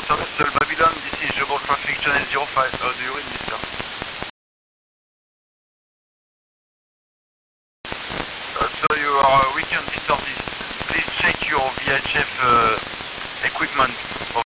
Vessel Babylon, this is Global Traffic Channel 05. How do you read me, sir? So you are weekend distorted. Please check your VHF equipment.